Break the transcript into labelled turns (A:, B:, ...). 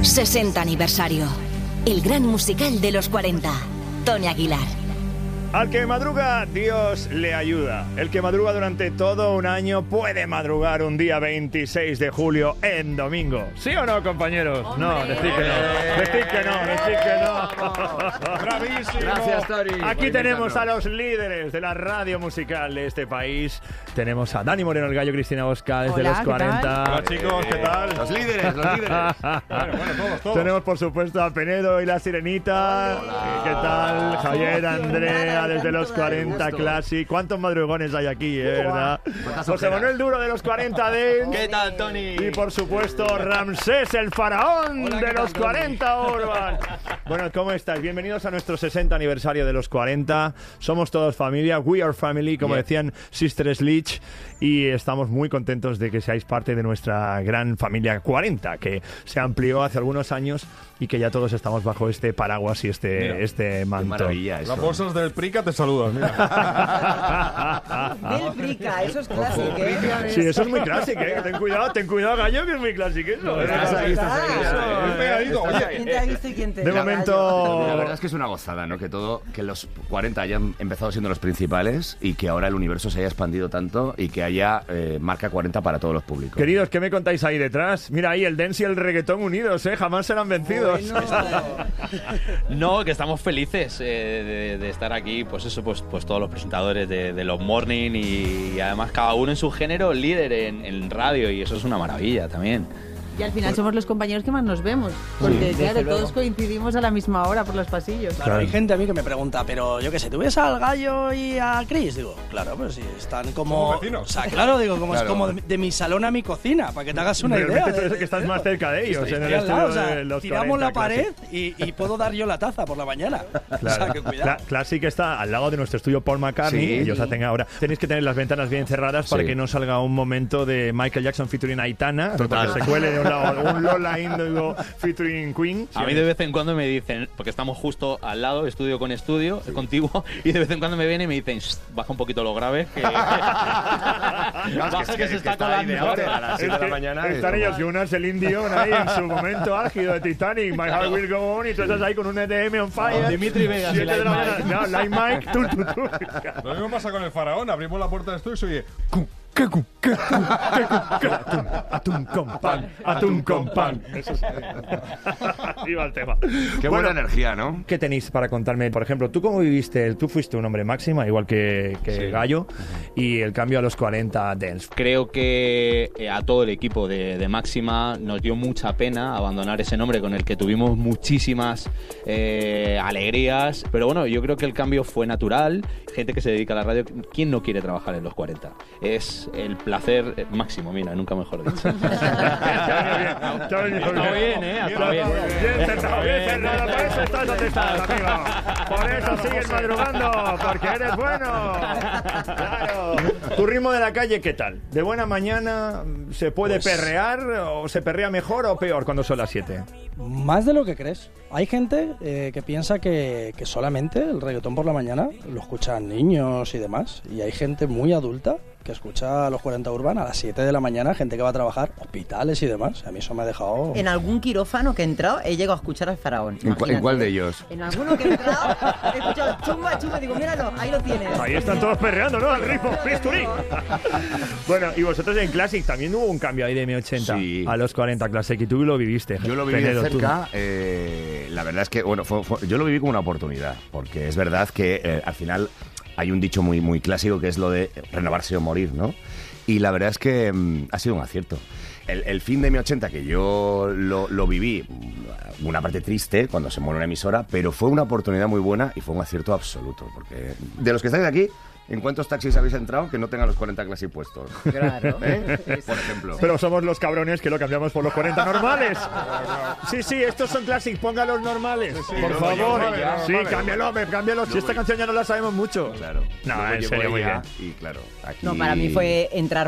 A: 60 aniversario. El gran musical de los 40. Tony Aguilar.
B: Al que madruga, Dios le ayuda. El que madruga durante todo un año puede madrugar un día 26 de julio en domingo. ¿Sí o no, compañeros? ¡Hombre! No, decid que no. Decid que no.
C: ¡Bravísimo!
D: Gracias, Tori.
B: Aquí tenemos a los líderes de la radio musical de este país. Tenemos a Dani Moreno, el gallo, Cristina Bosca, desde
E: Hola,
B: los 40.
C: Hola, chicos, ¿qué tal?
D: Los líderes.
C: Bueno, todos.
B: Tenemos, por supuesto, a Penedo y la Sirenita.
D: Hola.
B: ¿Qué tal? Javier, Andrea, desde los 40 Classic. ¿Cuántos madrugones hay aquí, verdad? José Manuel Duro de los 40 Dance.
F: ¿Qué tal, Tony?
B: Y por supuesto, Ramsés, el faraón de los 40 Urban. Bueno, ¿cómo estáis? Bienvenidos a nuestro 60 aniversario de los 40. Somos todos familia, we are family, como decían Sister Sledge. Y estamos muy contentos de que seáis parte de nuestra gran familia 40, que se amplió hace algunos años y que ya todos estamos bajo este paraguas y este manto.
D: Qué maravilla eso.
C: Las bolsas del Prica te saludan, mira.
E: Del Prica, eso es clásico, ¿eh?
B: Sí, eso es muy clásico, ¿eh? Ten cuidado, gallo, que es muy clásico eso.
E: ¿Quién te ha visto y quién te
B: De momento...
D: La verdad es que es una gozada, ¿no? Que los 40 hayan empezado siendo los principales y que ahora el universo se haya expandido tanto y que haya marca 40 para todos los públicos.
B: Queridos, ¿qué me contáis ahí detrás? Mira ahí, el dance y el reggaetón unidos, ¿eh? Jamás serán vencidos.
F: No, que estamos felices de estar aquí, pues eso, pues todos los presentadores de los morning y además cada uno en su género líder en radio y eso es una maravilla también.
E: Y al final somos los compañeros que más nos vemos. Porque, claro, todos coincidimos a la misma hora por los pasillos.
G: Claro, hay gente a mí que me pregunta, pero yo qué sé, ¿tú ves al gallo y a Chris? Digo, claro, pues sí, están como...
C: vecinos.
G: O sea, claro, digo, como
D: Claro.
G: es como de mi salón a mi cocina, para que te hagas una idea.
B: Realmente tú eres que estás más cerca de ellos, en el
G: Estoy al lado,
B: estudio
G: o sea,
B: de los 40
G: tiramos la pared
B: Classic.
G: y puedo dar yo la taza por la mañana.
B: Claro.
G: O sea, que cuidado.
B: Classic está al lado de nuestro estudio Paul McCartney.
D: Sí.
B: Ellos hacen ahora. Tenéis que tener las ventanas bien cerradas para
D: Sí.
B: que no salga un momento de Michael Jackson featuring Aitana,
D: Total.
B: para que se cuele de un lado un Lola Índigo featuring Queen.
F: A mí de vez en cuando me dicen, porque estamos justo al lado, estudio con estudio, contiguo, y de vez en cuando me vienen y me dicen, "Shh, baja un poquito los graves, que, baja que se está colando.
D: a las 7 de la mañana.
B: Están ellos, Jonas, el indio, ahí en su momento álgido de Titanic, My Heart Will Go On, y tú estás ahí con un EDM on fire.
F: Dimitri Vegas y
B: 7 de la mañana.
F: Like Mike.
B: No, Like Mike, tú.
C: Lo mismo pasa con el faraón. Abrimos la puerta del estudio y se oye...
B: Atún con pan. Eso es. Viva el tema.
D: Qué buena energía, ¿no?
B: ¿Qué tenéis para contarme? Por ejemplo, ¿tú cómo viviste? Tú fuiste un hombre máxima, igual que Gallo, y el cambio a los 40 Dance.
F: Creo que a todo el equipo de Máxima nos dio mucha pena abandonar ese nombre con el que tuvimos muchísimas alegrías, pero bueno, yo creo que el cambio fue natural. Gente que se dedica a la radio, ¿quién no quiere trabajar en los 40? Es el placer máximo, mira, nunca mejor dicho.
B: Está bien,
F: Está bien.
B: Bien cerrado, por eso estás donde estás, amigo. Por eso sigues madrugando, porque eres bueno. Claro. ¿Tu ritmo de la calle qué tal? ¿De buena mañana se puede perrear o se perrea mejor o peor cuando son las 7?
G: Más de lo que crees. Hay gente que piensa que solamente el reggaetón por la mañana lo escuchan niños y demás. Y hay gente muy adulta que escucha a los 40 Urban a las 7 de la mañana, gente que va a trabajar, hospitales y demás. A mí eso me ha dejado...
E: En algún quirófano que he entrado, he llegado a escuchar al faraón.
D: ¿En cuál de ellos?
E: En alguno que he entrado, he escuchado chumba, digo, míralo, ahí lo tienes.
B: Ahí están todos perreando, ¿no? Al ritmo, bisturí. Bueno, y vosotros en Classic también hubo un cambio ahí de M80
D: Sí.
B: a los 40 Classic y tú lo viviste.
D: Yo lo viví de
B: Penedo, tú.
D: cerca. La verdad es que, bueno, yo lo viví como una oportunidad, porque es verdad que al final hay un dicho muy, muy clásico que es lo de renovarse o morir, ¿no? Y la verdad es que ha sido un acierto. El fin de M80, que yo lo viví, una parte triste cuando se muere una emisora, pero fue una oportunidad muy buena y fue un acierto absoluto, porque de los que estáis aquí, ¿en cuántos taxis habéis entrado que no tengan los 40 Classic puestos?
E: Claro.
D: Por ejemplo.
B: Pero somos los cabrones que lo cambiamos por los 40 normales. Sí, estos son Classic, ponga los normales. Por favor.
C: normales,
B: Sí,
C: normales.
B: cámbialo. Si esta canción ya no la sabemos mucho.
D: Claro.
B: No,
D: Luego
B: en
D: llegó
B: serio, muy
D: ella
B: bien.
D: Y claro, aquí...
E: No, para mí fue entrar